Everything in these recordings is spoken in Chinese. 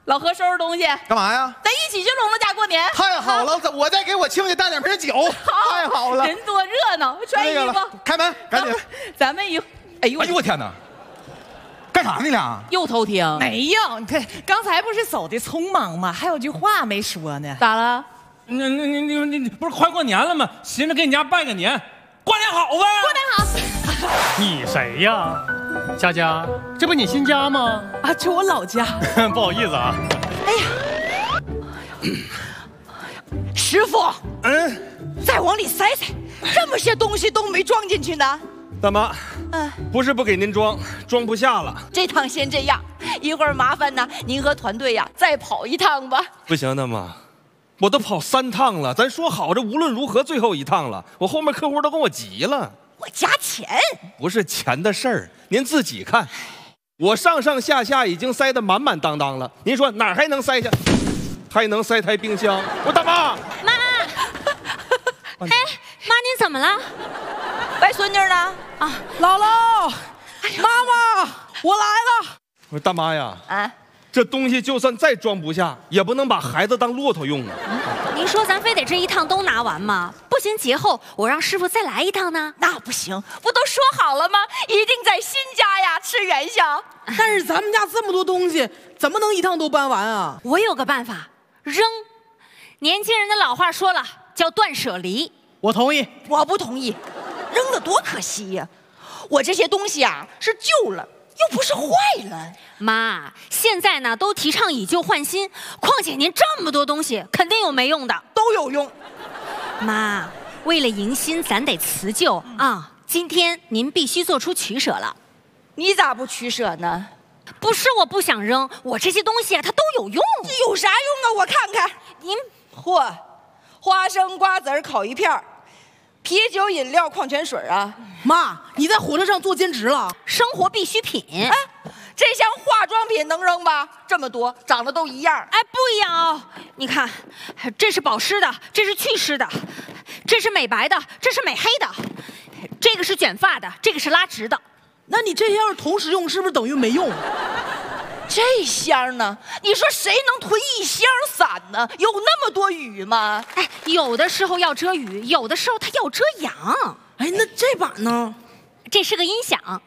老何收拾东西， 干嘛呀？ 咱一起去龙龙家过年。 太好了，我再给我亲家带2瓶酒。太好了， 人多热闹，穿衣服， 开门，赶紧。 咱们一，哎呦， 哎呦我天哪！干啥呢你俩？ 又偷听？ 没有，你看刚才不是走的匆忙吗？还有句话没说呢。 咋了？ 你不是快过年了吗？寻思给你家拜个年，过年好呗！ 过年好。 你谁呀？佳佳，这不你新家吗？ 啊，这我老家。 不好意思啊。 哎呀，师傅，再往里塞塞，这么些东西都没装进去呢。 大妈，不是不给您装不下了。 这趟先这样，一会儿麻烦呢，您和团队呀再跑一趟吧。 不行，大妈，我都跑3趟了，咱说好这无论如何最后1趟了，我后面客户都跟我急了。 我加钱， 不是钱的事儿，您自己看，我上下已经塞得满满当当了，您说哪儿还能塞下？还能塞台冰箱？我大妈， 妈，哎，妈您怎么了？ 外孙女呢？ 啊， 姥姥，妈妈，我来了。 我说大妈呀， 啊， 这东西就算再装不下，也不能把孩子当骆驼用啊。 您说咱非得这一趟都拿完吗？不行，节后我让师傅再来一趟呢。 那不行，不都说好了吗？一定在新家呀吃元宵。 但是咱们家这么多东西，怎么能一趟都搬完啊？ 我有个办法，扔。年轻人的老话说了，叫断舍离。 我同意。 我不同意，扔了多可惜呀！我这些东西啊是旧了，又不是坏了。 妈，现在呢都提倡以旧换新，况且您这么多东西，肯定有没用的， 都有用。 妈，为了迎新，咱得辞旧啊！今天您必须做出取舍了。 你咋不取舍呢？ 不是我不想扔，我这些东西啊，它都有用。 有啥用啊？我看看。 您嚯，花生、瓜子儿烤一片儿，啤酒、饮料、矿泉水啊！ 妈，你在火车上做兼职了？ 生活必需品。 哎，这箱化妆品能扔吧？这么多，长得都一样。 哎，不一样哦。你看，这是保湿的，这是祛湿的，这是美白的，这是美黑的，这个是卷发的，这个是拉直的。 那你这些要是同时用，是不是等于没用？ 这箱呢？你说谁能囤一箱伞呢？有那么多雨吗？ 哎，有的时候要遮雨，有的时候它要遮阳。 哎，那这把呢？ 这是个音响，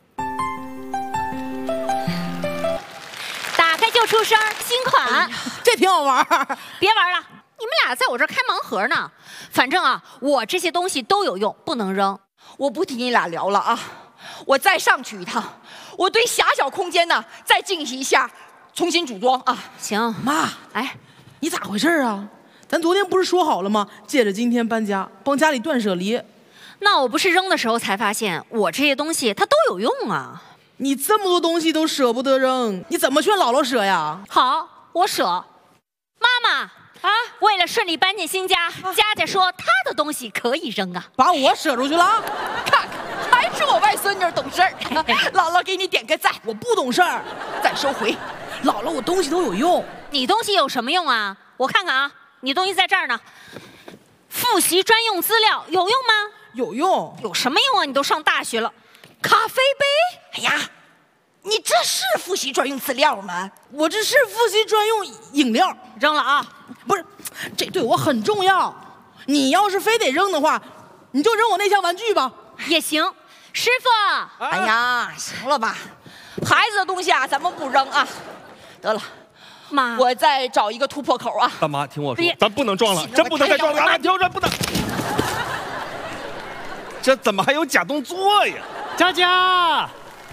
打开就出声，新款。 这挺好玩。 别玩了，你们俩在我这儿开盲盒呢。反正啊，我这些东西都有用，不能扔。 我不替你俩聊了啊，我再上去一趟。我对狭小空间呢再进行一下重新组装啊！ 行， 妈， 哎， 你咋回事啊？咱昨天不是说好了吗？借着今天搬家，帮家里断舍离。 那我不是扔的时候才发现，我这些东西它都有用啊。 你这么多东西都舍不得扔，你怎么劝姥姥舍呀？ 好，我舍。妈妈啊，为了顺利搬进新家，佳佳说她的东西可以扔啊， 把我舍出去了。 看看，还是我外孙女懂事儿。姥姥给你点个赞。 我不懂事儿， 再收回。 姥姥，我东西都有用。 你东西有什么用啊？我看看啊，你东西在这儿呢。复习专用资料有用吗？ 有用。 有什么用啊？你都上大学了。咖啡杯？ 哎呀，你这是复习专用资料吗？ 我这是复习专用饮料。 扔了啊！ 不是，这对我很重要。你要是非得扔的话，你就扔我那箱玩具吧。 也行。师傅， 哎呀，行了吧，孩子的东西啊，咱们不扔啊。得了， 妈， 我再找一个突破口啊。 大妈，听我说别， 咱不能撞了，真不能再撞了，俺挑着不能。这怎么还有假动作呀？ 佳佳，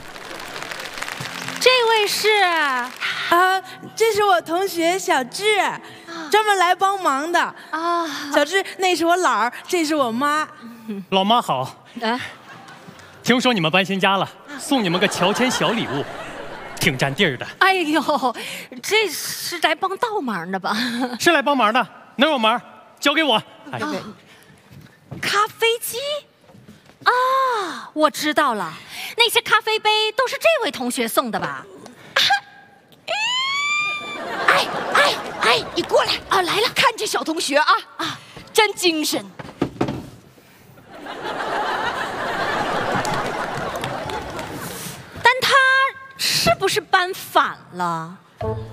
这位是啊，这是我同学小智，专门来帮忙的啊。 小智，那是我姥儿，这是我妈。 老妈好。 哎， 听说你们搬新家了，送你们个乔迁小礼物，挺占地儿的。 哎呦，这是来帮倒忙的吧？ 是来帮忙的，能有忙交给我。哎， 咖啡机啊，我知道了，那些咖啡杯都是这位同学送的吧？ 哎，你过来啊！来了，看这小同学啊，真精神。 但他是不是搬反了？